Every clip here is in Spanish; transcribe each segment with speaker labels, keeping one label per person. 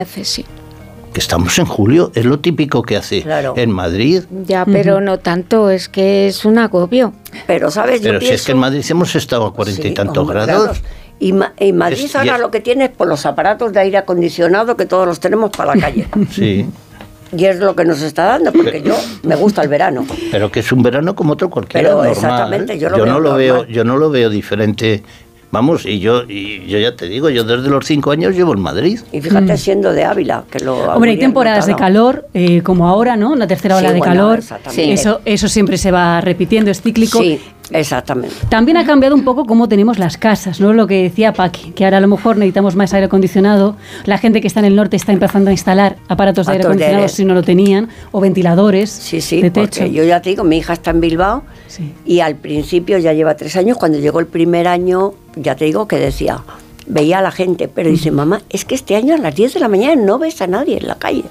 Speaker 1: Sí.
Speaker 2: Que estamos en julio, es lo típico que hace en Madrid.
Speaker 1: Ya, pero no tanto, es que es un agobio.
Speaker 3: Pero, ¿sabes?
Speaker 2: Pero si es que en Madrid hemos estado a 40 y tantos grados.
Speaker 3: Y Madrid ahora lo que tiene es por los aparatos de aire acondicionado que todos los tenemos para la calle.
Speaker 2: Sí.
Speaker 3: Y es lo que nos está dando, porque yo me gusta el verano.
Speaker 2: Pero que es un verano como otro cualquiera,
Speaker 3: pero
Speaker 2: normal.
Speaker 3: Exactamente, yo
Speaker 2: no lo veo diferente. Vamos, y yo ya te digo, yo desde los 5 años llevo en Madrid.
Speaker 3: Y fíjate, siendo de Ávila, que lo...
Speaker 4: Hombre, hay temporadas de calor, como ahora, ¿no? La tercera ola de calor. Eso siempre se va repitiendo, es cíclico.
Speaker 3: Sí, exactamente.
Speaker 4: También ha cambiado un poco cómo tenemos las casas, ¿no? Lo que decía Paqui, que ahora a lo mejor necesitamos más aire acondicionado. La gente que está en el norte está empezando a instalar aparatos de aire acondicionado si no lo tenían, o ventiladores de techo.
Speaker 3: Yo ya te digo, mi hija está en Bilbao y al principio ya lleva 3 años, cuando llegó el primer año, ya te digo que decía, veía a la gente, pero dice, mamá, es que este año a las 10 de la mañana no ves a nadie en la calle.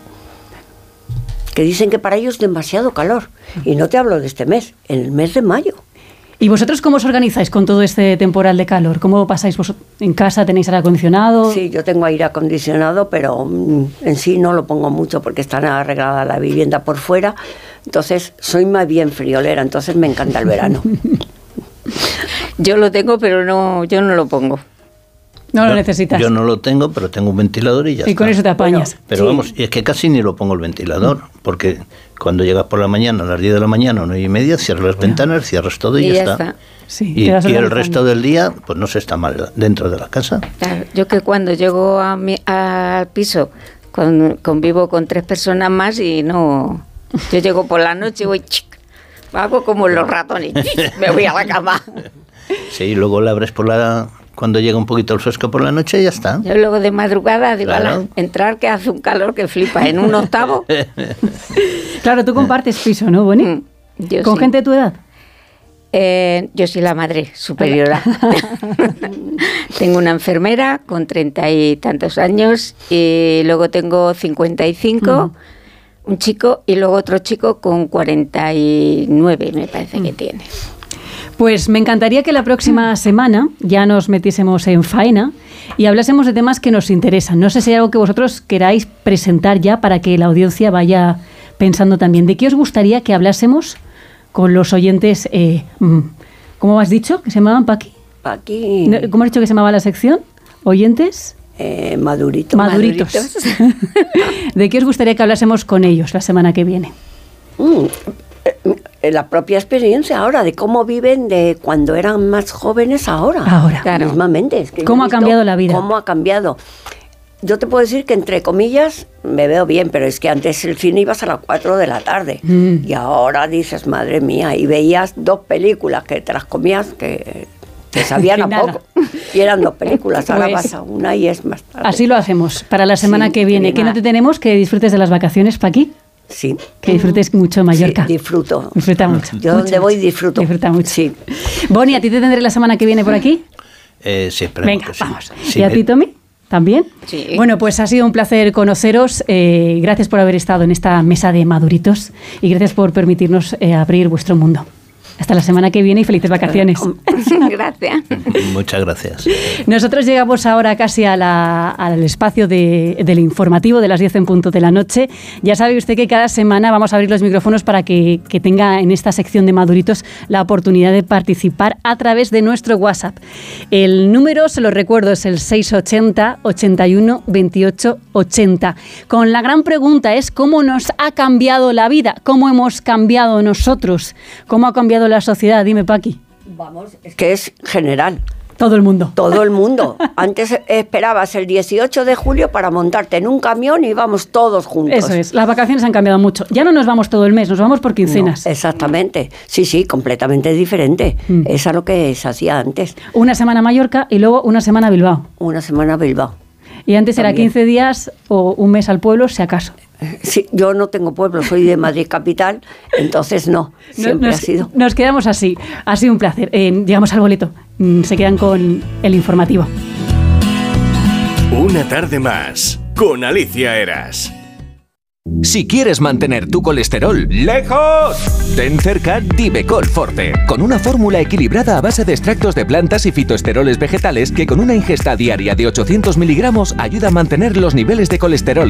Speaker 3: Que dicen que para ellos es demasiado calor. Y no te hablo de este mes, en el mes de mayo.
Speaker 4: ¿Y vosotros cómo os organizáis con todo este temporal de calor? ¿Cómo pasáis vosotros? ¿En casa tenéis aire acondicionado?
Speaker 3: Sí, yo tengo aire acondicionado, pero en sí no lo pongo mucho porque está arreglada la vivienda por fuera. Entonces, soy más bien friolera, entonces me encanta el verano.
Speaker 1: Yo lo tengo, pero yo no lo pongo.
Speaker 4: No lo necesitas.
Speaker 2: Yo no lo tengo, pero tengo un ventilador y ya está.
Speaker 4: Y con eso te apañas.
Speaker 2: Bueno, pero vamos, y es que casi ni lo pongo el ventilador, porque cuando llegas por la mañana, a las 10 de la mañana, 9:30, cierras las ventanas, cierras todo y ya está.
Speaker 4: Sí,
Speaker 2: y el resto del día, pues no se está mal dentro de la casa.
Speaker 1: Claro, yo que cuando llego al piso, convivo con 3 personas más y no... Yo llego por la noche y voy... hago como los ratones, me voy a la cama.
Speaker 2: Sí, y luego la abres cuando llega un poquito el fresco por la noche y ya está.
Speaker 1: Yo luego de madrugada digo, claro, entrar que hace un calor que flipa, en un octavo.
Speaker 4: Claro, tú compartes piso, ¿no, Boni? ¿Con gente de tu edad?
Speaker 1: Yo soy la madre superiora. Tengo una enfermera con 30 y tantos años y luego tengo 55, un chico y luego otro chico con 49 me parece que tiene.
Speaker 4: Pues me encantaría que la próxima semana ya nos metiésemos en faena y hablásemos de temas que nos interesan. No sé si hay algo que vosotros queráis presentar ya para que la audiencia vaya pensando también. ¿De qué os gustaría que hablásemos con los oyentes? ¿Cómo has dicho que se llamaban, Paqui?
Speaker 3: Paqui.
Speaker 4: ¿Cómo has dicho que se llamaba la sección? ¿Oyentes?
Speaker 3: Maduritos.
Speaker 4: ¿De qué os gustaría que hablásemos con ellos la semana que viene?
Speaker 3: La propia experiencia ahora, de cómo viven de cuando eran más jóvenes ahora.
Speaker 4: Claro.
Speaker 3: Mismamente. Es que
Speaker 4: ¿Cómo ha cambiado la vida?
Speaker 3: ¿Cómo ha cambiado? Yo te puedo decir que, entre comillas, me veo bien, pero es que antes el cine ibas a las 4 de la tarde. Y ahora dices, madre mía, y veías 2 películas que te las comías que te sabían a poco. Y eran 2 películas, ahora vas a una y es más tarde.
Speaker 4: Así lo hacemos para la semana que viene. ¿Qué no te tenemos? Que disfrutes de las vacaciones, Paqui.
Speaker 3: Sí.
Speaker 4: Que disfrutes mucho Mallorca.
Speaker 3: Sí, disfruto.
Speaker 4: Disfruta mucho.
Speaker 3: Yo donde voy disfruto.
Speaker 4: Disfruta mucho.
Speaker 3: Sí.
Speaker 4: Boni, ¿a ti te tendré la semana que viene por aquí?
Speaker 2: Sí,
Speaker 4: venga,
Speaker 2: sí.
Speaker 4: Vamos.
Speaker 2: Sí,
Speaker 4: ¿Y a ti, Tommy? ¿También?
Speaker 1: Sí.
Speaker 4: Bueno, pues ha sido un placer conoceros. Gracias por haber estado en esta mesa de maduritos y gracias por permitirnos abrir vuestro mundo. Hasta la semana que viene y felices vacaciones.
Speaker 1: Gracias.
Speaker 2: Muchas gracias.
Speaker 4: Nosotros llegamos ahora casi al espacio del informativo de las 10 en punto de la noche. Ya sabe usted que cada semana vamos a abrir los micrófonos para que tenga en esta sección de maduritos la oportunidad de participar a través de nuestro WhatsApp. El número, se lo recuerdo, es el 680 81 28 80. Con la gran pregunta es ¿cómo nos ha cambiado la vida? ¿Cómo hemos cambiado nosotros? ¿Cómo ha cambiado la sociedad? Dime, Paqui.
Speaker 3: Vamos, es que es general.
Speaker 4: Todo el mundo.
Speaker 3: Todo el mundo. Antes esperabas el 18 de julio para montarte en un camión y íbamos todos juntos.
Speaker 4: Eso es. Las vacaciones han cambiado mucho. Ya no nos vamos todo el mes, nos vamos por quincenas.
Speaker 3: No, exactamente. Sí, completamente diferente. Es a lo que se hacía antes.
Speaker 4: Una semana a Mallorca y luego una semana a Bilbao.
Speaker 3: Una semana a Bilbao.
Speaker 4: Y antes era 15 días o un mes al pueblo, si acaso.
Speaker 3: Sí, yo no tengo pueblo, soy de Madrid capital, entonces no, siempre ha sido.
Speaker 4: Nos quedamos así, ha sido un placer. Llegamos al boleto, se quedan con el informativo.
Speaker 5: Una tarde más, con Alicia Eras. Si quieres mantener tu colesterol lejos, ten cerca Divecol Forte, con una fórmula equilibrada a base de extractos de plantas y fitoesteroles vegetales que con una ingesta diaria de 800 miligramos ayuda a mantener los niveles de colesterol